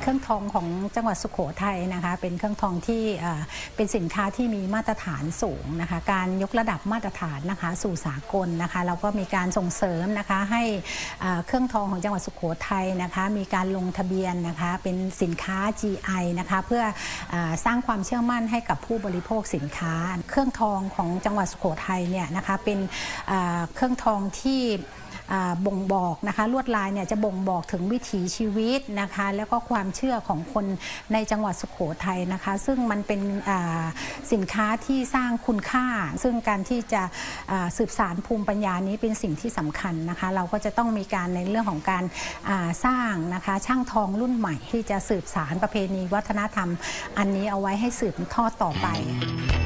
เครื่องทองของจังหวัดสุโขทัยนะคะเป็นเครื่องทองที่เป็นสินค้าที่มีมาตรฐานสูงนะคะการยกระดับมาตรฐานนะคะสู่สากลนะคะเราก็มีการส่งเสริมนะคะให้เครื่องทองของจังหวัดสุโขทัยนะคะมีการลงทะเบียนนะคะเป็นสินค้า GI นะคะเพื่อสร้างความเชื่อมั่นให้กับผู้บริโภคสินค้าเครื่องทองของจังหวัดสุโขทัยเนี่ยนะคะเป็นเครื่องทองที่บ่งบอกนะคะลวดลายเนี่ยจะบ่งบอกถึงวิถีชีวิตนะคะแล้วก็ความเชื่อของคนในจังหวัดสุโขทัยนะคะซึ่งมันเป็นสินค้าที่สร้างคุณค่าซึ่งการที่จะสืบสานภูมิปัญญานี้เป็นสิ่งที่สำคัญนะคะเราก็จะต้องมีการในเรื่องของการสร้างนะคะช่างทองรุ่นใหม่ที่จะสืบสานประเพณีวัฒนธรรมอันนี้เอาไว้ให้สืบทอดต่อไป